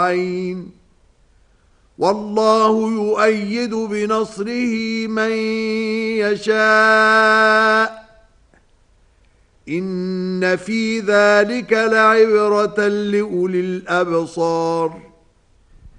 عين والله يؤيد بنصره من يشاء إن في ذلك لعبرة لأولي الأبصار